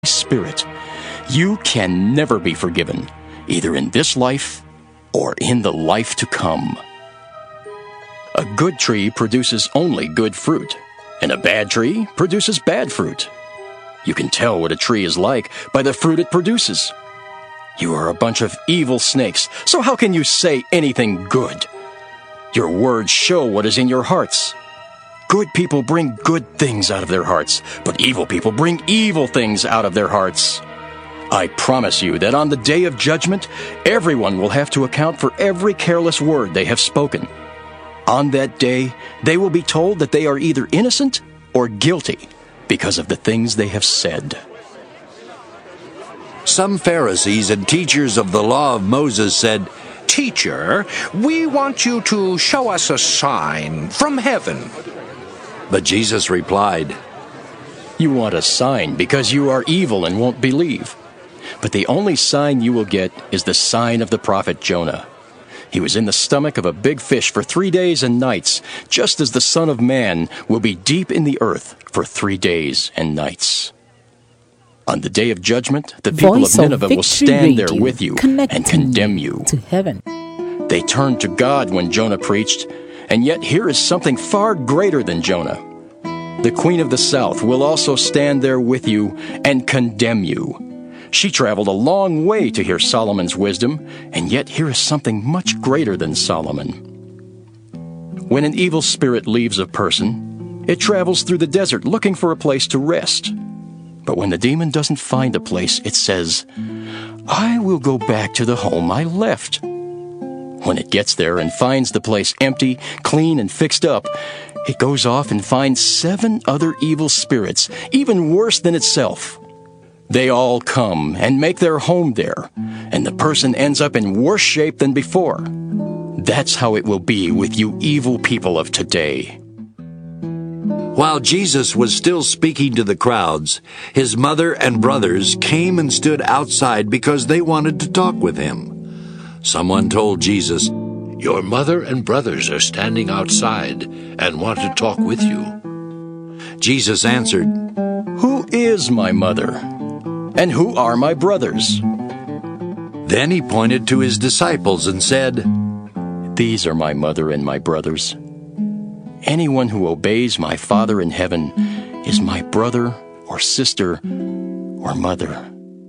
Spirit, you can never be forgiven, either in this life or in the life to come. A good tree produces only good fruit, and a bad tree produces bad fruit. You can tell what a tree is like by the fruit it produces. You are a bunch of evil snakes, so how can you say anything good? Your words show what is in your hearts. Good people bring good things out of their hearts, but evil people bring evil things out of their hearts. I promise you that on the day of judgment, everyone will have to account for every careless word they have spoken. On that day, they will be told that they are either innocent or guilty because of the things they have said. Some Pharisees and teachers of the law of Moses said, "Teacher, we want you to show us a sign from heaven." But Jesus replied, You want a sign because you are evil and won't believe. But the only sign you will get is the sign of the prophet Jonah. He was in the stomach of a big fish for 3 days and nights, just as the Son of Man will be deep in the earth for 3 days and nights. On the day of judgment, the people of Nineveh will stand there with you and condemn you. To heaven. They turned to God when Jonah preached, and yet here is something far greater than Jonah. The Queen of the South will also stand there with you and condemn you. She traveled a long way to hear Solomon's wisdom, and yet here is something much greater than Solomon. When an evil spirit leaves a person, it travels through the desert looking for a place to rest. But when the demon doesn't find a place, it says, I will go back to the home I left. When it gets there and finds the place empty, clean, and fixed up, it goes off and finds 7 other evil spirits, even worse than itself. They all come and make their home there, and the person ends up in worse shape than before. That's how it will be with you evil people of today. While Jesus was still speaking to the crowds, his mother and brothers came and stood outside because they wanted to talk with him. Someone told Jesus, Your mother and brothers are standing outside and want to talk with you. Jesus answered, Who is my mother? And who are my brothers? Then he pointed to his disciples and said, These are my mother and my brothers. Anyone who obeys my Father in heaven is my brother or sister or mother.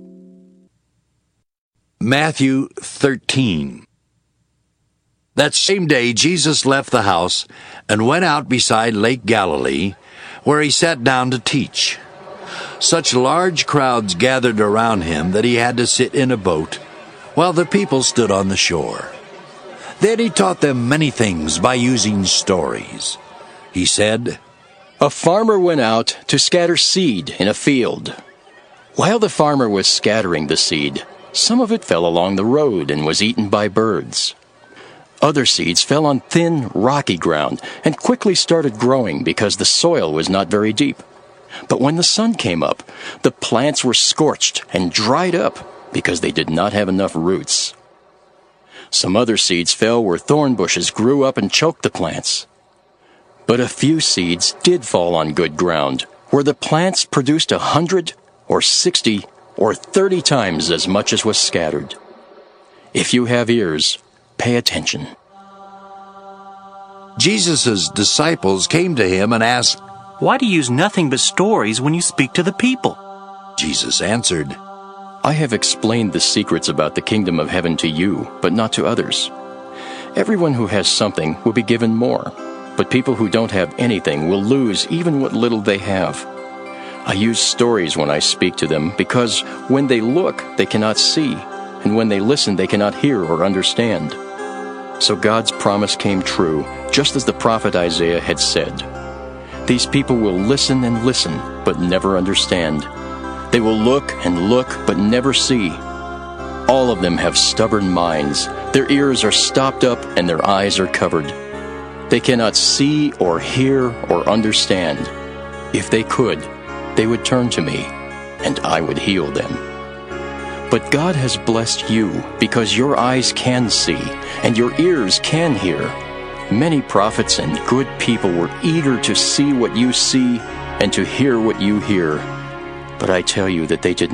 Matthew 13. That same day Jesus left the house and went out beside Lake Galilee, where he sat down to teach. Such large crowds gathered around him that he had to sit in a boat, while the people stood on the shore. Then he taught them many things by using stories. He said, A farmer went out to scatter seed in a field. While the farmer was scattering the seed, some of it fell along the road and was eaten by birds. Other seeds fell on thin, rocky ground and quickly started growing because the soil was not very deep. But when the sun came up, the plants were scorched and dried up because they did not have enough roots. Some other seeds fell where thorn bushes grew up and choked the plants. But a few seeds did fall on good ground, where the plants produced 100 or 60 or 30 times as much as was scattered. If you have ears, pay attention. Jesus' disciples came to him and asked, Why do you use nothing but stories when you speak to the people? Jesus answered, I have explained the secrets about the kingdom of heaven to you, but not to others. Everyone who has something will be given more, but people who don't have anything will lose even what little they have. I use stories when I speak to them because when they look, they cannot see, and when they listen, they cannot hear or understand. So God's promise came true, just as the prophet Isaiah had said. These people will listen and listen, but never understand. They will look and look, but never see. All of them have stubborn minds. Their ears are stopped up and their eyes are covered. They cannot see or hear or understand. If they could, they would turn to me, and I would heal them. But God has blessed you because your eyes can see and your ears can hear. Many prophets and good people were eager to see what you see and to hear what you hear, But I tell you that they did